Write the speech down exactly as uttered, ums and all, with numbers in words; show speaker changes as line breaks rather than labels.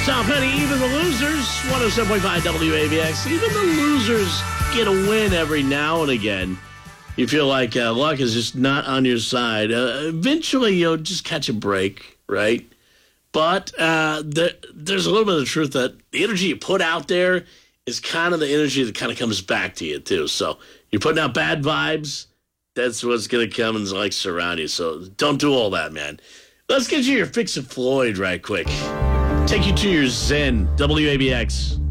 Tom Petty, even the losers, one oh seven point five W A B X, even the losers get a win every now and again. You feel like uh, luck is just not on your side. Uh, eventually, you'll just catch a break, right? But uh, there, there's a little bit of truth that the energy you put out there is kind of the energy that kind of comes back to you, too. So you're putting out bad vibes, that's what's going to come and like surround you. So don't do all that, man. Let's get you your fix of Floyd right quick. Take you to your Zen, W A B X.